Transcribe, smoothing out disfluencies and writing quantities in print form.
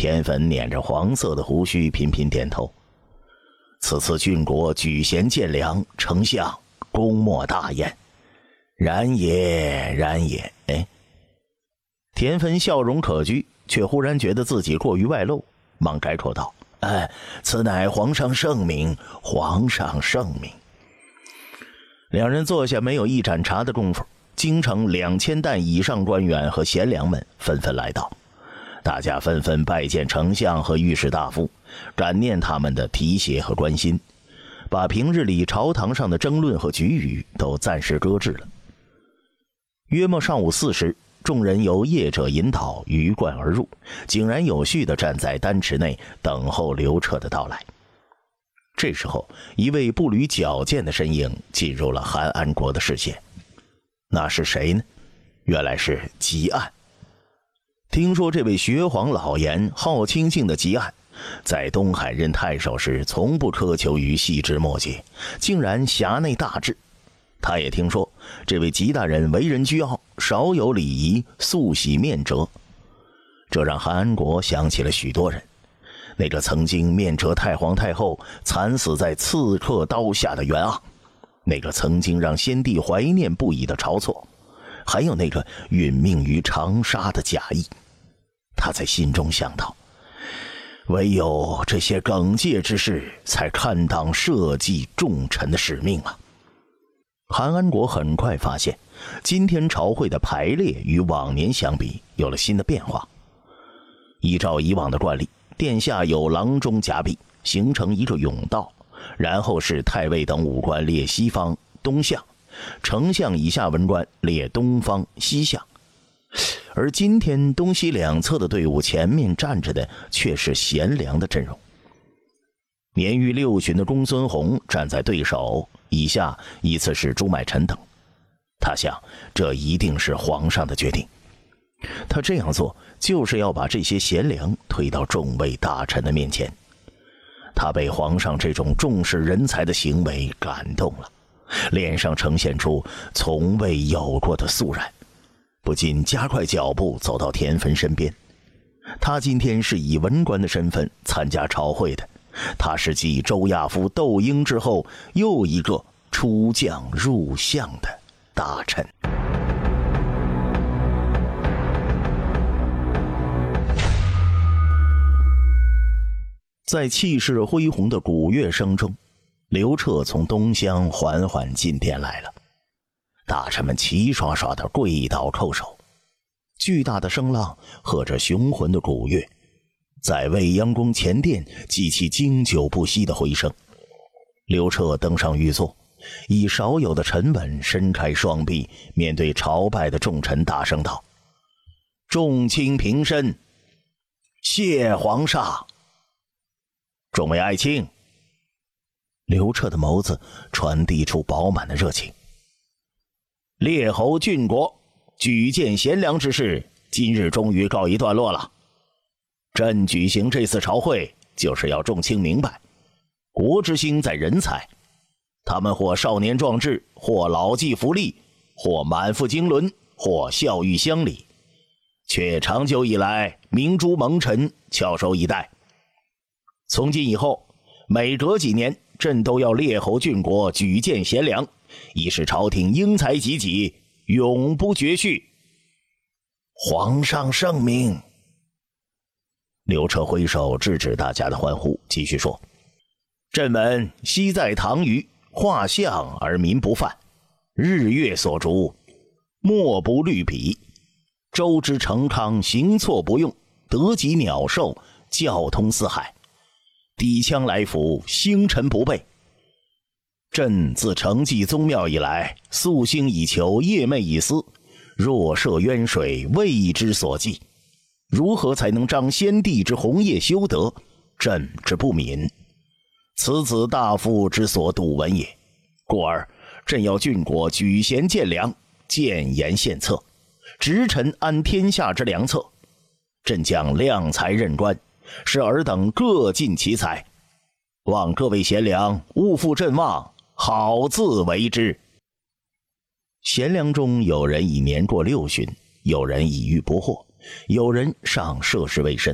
田汾捻着黄色的胡须，频频点头。此次郡国举贤荐良，丞相功莫大焉。然也，然也。田汾笑容可掬，却忽然觉得自己过于外露，忙改口道：此乃皇上圣明，皇上圣明。两人坐下没有一盏茶的功夫，京城2000担以上官员和贤良们纷纷来到，大家纷纷拜见丞相和御史大夫，感念他们的提携和关心，把平日里朝堂上的争论和局语都暂时搁置了。约莫上午4时，众人由业者引导鱼贯而入，井然有序地站在丹池内等候刘彻的到来。这时候，一位步履矫健的身影进入了韩安国的视线。那是谁呢？原来是汲黯。听说这位学皇老颜好清静的汲黯，在东海任太守时从不苛求于细枝末节，竟然辖内大治。他也听说这位汲大人为人倨傲，少有礼仪，素喜面折。这让韩安国想起了许多人，那个曾经面折太皇太后惨死在刺客刀下的袁盎，那个曾经让先帝怀念不已的晁错，还有那个殒命于长沙的贾谊。他在心中想到，唯有这些耿介之士才堪当社稷重臣的使命啊。韩安国很快发现，今天朝会的排列与往年相比有了新的变化。依照以往的惯例，殿下有郎中夹壁，形成一个甬道，然后是太尉等武官列西方东向，丞相以下文官列东方西向。而今天东西两侧的队伍前面站着的却是贤良的阵容。年逾6旬的公孙弘站在队首，以下依次是朱买臣等。他想，这一定是皇上的决定。他这样做就是要把这些贤良推到众位大臣的面前。他被皇上这种重视人才的行为感动了，脸上呈现出从未有过的肃然，不禁加快脚步走到田汾身边。他今天是以文官的身份参加朝会的，他是继周亚夫、窦婴之后又一个出将入相的大臣。在气势恢宏的鼓乐声中，刘彻从东厢缓缓进殿来了。大臣们齐刷刷地跪倒叩首，巨大的声浪和着雄浑的鼓乐，在未央宫前殿激起经久不息的回声。刘彻登上御座，以少有的沉稳伸开双臂，面对朝拜的众臣大声道：众卿平身，谢皇上。众位爱卿。刘彻的眸子传递出饱满的热情。列侯郡国举荐贤良之事，今日终于告一段落了。朕举行这次朝会，就是要众卿明白，国之兴在人才，他们或少年壮志，或老骥伏枥，或满腹经纶，或孝育乡里，却长久以来明珠蒙尘，翘首以待。从今以后，每隔几年，朕都要列侯郡国举荐贤良，以使朝廷英才济济，永不绝续。皇上圣明。刘彻挥手制止大家的欢呼，继续说：朕闻昔在唐虞，画像而民不犯，日月所逐，莫不虑彼。周之成康，行错不用，德及鸟兽，教通四海。抵枪来福，星辰不备。朕自承继宗庙以来，夙兴以求，夜寐以思，若涉渊水，未之所寄。如何才能彰先帝之宏业修德，朕之不敏。此子大夫之所笃闻也。故而朕要郡国举贤荐良，谏言献策，直臣安天下之良策。朕将量才任官，使尔等各尽其才，望各位贤良勿负朕望，好自为之。贤良中有人已年过60旬，有人已遇不惑，有人尚涉世未深。